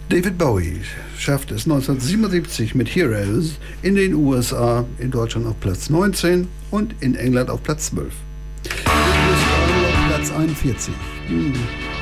David Bowie schafft es 1977 mit Heroes in den USA, in Deutschland auf Platz 19 und in England auf Platz 12. In den USA auf Platz 41.